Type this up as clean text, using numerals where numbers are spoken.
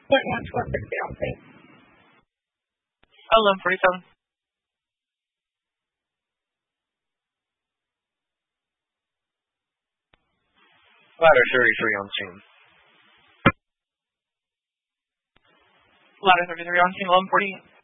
Yeah, 1260 on please. 1147. Ladder 33 on scene. Ladder 33 on scene, 1148.